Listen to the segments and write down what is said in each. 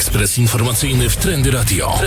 Ekspres informacyjny w Trendy Radio.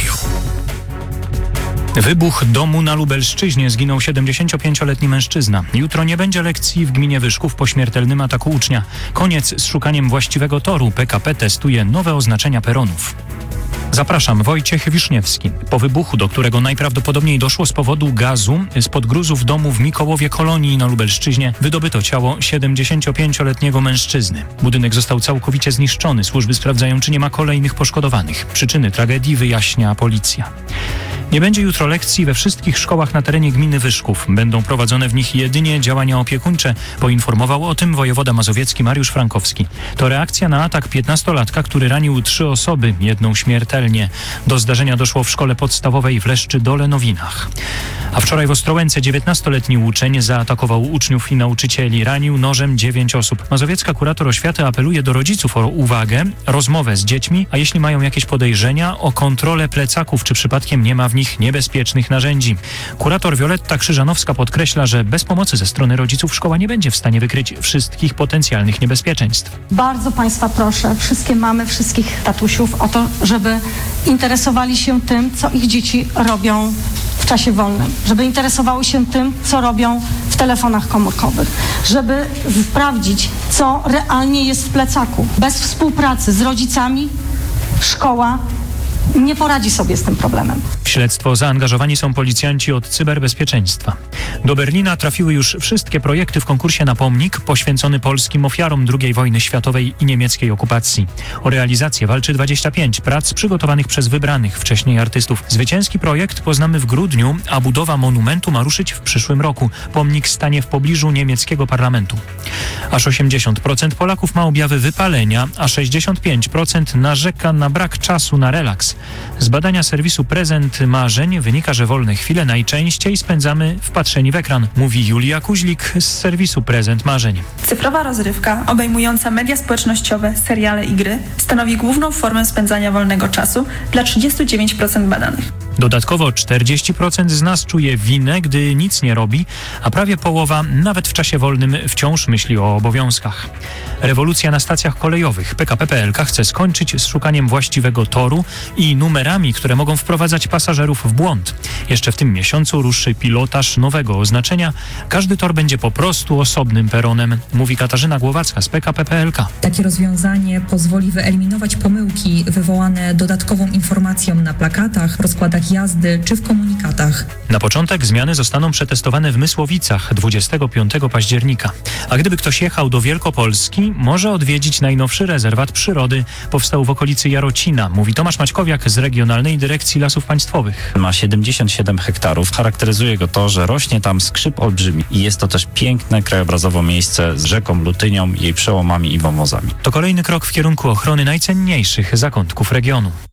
Wybuch domu na Lubelszczyźnie, zginął 75-letni mężczyzna. Jutro nie będzie lekcji w gminie Wyszków po śmiertelnym ataku ucznia. Koniec z szukaniem właściwego toru. PKP testuje nowe oznaczenia peronów. Zapraszam, Wojciech Wiszniewski. Po wybuchu, do którego najprawdopodobniej doszło z powodu gazu, spod gruzów domu w Mikołowie Kolonii na Lubelszczyźnie wydobyto ciało 75-letniego mężczyzny. Budynek został całkowicie zniszczony. Służby sprawdzają, czy nie ma kolejnych poszkodowanych. Przyczyny tragedii wyjaśnia policja. Nie będzie jutro lekcji we wszystkich szkołach na terenie gminy Wyszków. Będą prowadzone w nich jedynie działania opiekuńcze, poinformował o tym wojewoda mazowiecki Mariusz Frankowski. To reakcja na atak 15-latka, który ranił 3 osoby, jedną śmiertelnie. Do zdarzenia doszło w szkole podstawowej w Leszczy-Dole-Nowinach. A wczoraj w Ostrołęce 19-letni uczeń zaatakował uczniów i nauczycieli. Ranił nożem 9 osób. Mazowiecka kurator oświaty apeluje do rodziców o uwagę, rozmowę z dziećmi, a jeśli mają jakieś podejrzenia, o kontrolę plecaków, czy przypadkiem nie ma w nich niebezpiecznych narzędzi. Kurator Wioletta Krzyżanowska podkreśla, że bez pomocy ze strony rodziców szkoła nie będzie w stanie wykryć wszystkich potencjalnych niebezpieczeństw. Bardzo Państwa proszę, wszystkie mamy, wszystkich tatusiów o to, żeby interesowali się tym, co ich dzieci robią w czasie wolnym, żeby interesowały się tym, co robią w telefonach komórkowych, żeby sprawdzić, co realnie jest w plecaku. Bez współpracy z rodzicami szkoła nie poradzi sobie z tym problemem. W śledztwo zaangażowani są policjanci od cyberbezpieczeństwa. Do Berlina trafiły już wszystkie projekty w konkursie na pomnik poświęcony polskim ofiarom II wojny światowej i niemieckiej okupacji. O realizację walczy 25 prac przygotowanych przez wybranych wcześniej artystów. Zwycięski projekt poznamy w grudniu, a budowa monumentu ma ruszyć w przyszłym roku. Pomnik stanie w pobliżu niemieckiego parlamentu. Aż 80% Polaków ma objawy wypalenia, a 65% narzeka na brak czasu na relaks. Z badania serwisu Prezent Marzeń wynika, że wolne chwile najczęściej spędzamy wpatrzeni w ekran, mówi Julia Kuźlik z serwisu Prezent Marzeń. Cyfrowa rozrywka, obejmująca media społecznościowe, seriale i gry, stanowi główną formę spędzania wolnego czasu dla 39% badanych. Dodatkowo 40% z nas czuje winę, gdy nic nie robi, a prawie połowa nawet w czasie wolnym wciąż myśli o obowiązkach. Rewolucja na stacjach kolejowych. PKP PLK chce skończyć z szukaniem właściwego toru i numerami, które mogą wprowadzać pasażerów w błąd. Jeszcze w tym miesiącu ruszy pilotaż nowego oznaczenia. Każdy tor będzie po prostu osobnym peronem, mówi Katarzyna Głowacka z PKP PLK. Takie rozwiązanie pozwoli wyeliminować pomyłki wywołane dodatkową informacją na plakatach, rozkładach jazdy czy w komunikatach. Na początek zmiany zostaną przetestowane w Mysłowicach 25 października. A gdyby ktoś jechał do Wielkopolski, może odwiedzić najnowszy rezerwat przyrody. Powstał w okolicy Jarocina, mówi Tomasz Maćkowiak z Regionalnej Dyrekcji Lasów Państwowych. Ma 77 hektarów. Charakteryzuje go to, że rośnie tam skrzyp olbrzymi i jest to też piękne krajobrazowo miejsce z rzeką Lutynią, jej przełomami i wąwozami. To kolejny krok w kierunku ochrony najcenniejszych zakątków regionu.